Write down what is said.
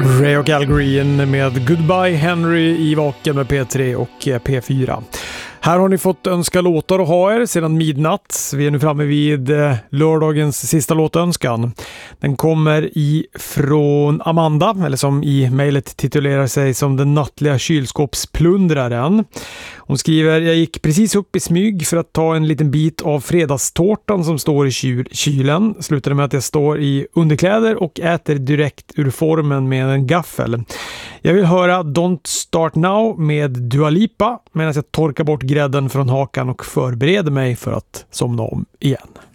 Ray och Al Green med Goodbye Henry i Vaken med P3 och P4. Här har ni fått önska låtar och ha er sedan midnatt. Vi är nu framme vid lördagens sista låtönskan. Den kommer från Amanda, eller som i mejlet titulerar sig som den nattliga kylskåpsplundraren. Hon skriver: jag gick precis upp i smyg för att ta en liten bit av fredagstårtan som står i kylen. Slutade med att jag står i underkläder och äter direkt ur formen med en gaffel. Jag vill höra Don't Start Now med Dua Lipa medan jag torkar bort grädden från hakan och förbereder mig för att somna om igen.